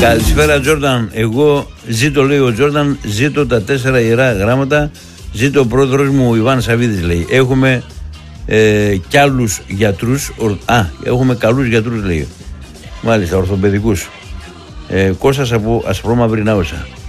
Καλησπέρα Τζόρνταν. Εγώ ζήτω, λέει ο Τζόρνταν, ζήτω τα 4 ιερά γράμματα. Ζήτω ο πρόεδρος μου, ο Ιβάν Σαββίδης, λέει. Έχουμε κι άλλους γιατρούς. Έχουμε καλούς γιατρούς, λέει. Μάλιστα, ορθοπαιδικούς. Κώστας από Ασπρόμαυρη Νάωσα.